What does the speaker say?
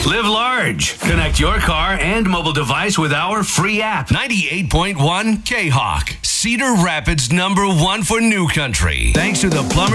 Live large. Connect your car and mobile device with our free app. 98.1 K-Hawk, Cedar Rapids #1 for new country. Thanks to the Plumber